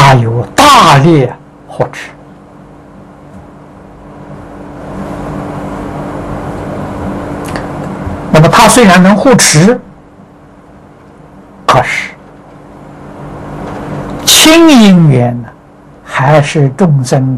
那有大力护持。那么他虽然能护持，可是亲因缘呢，还是众生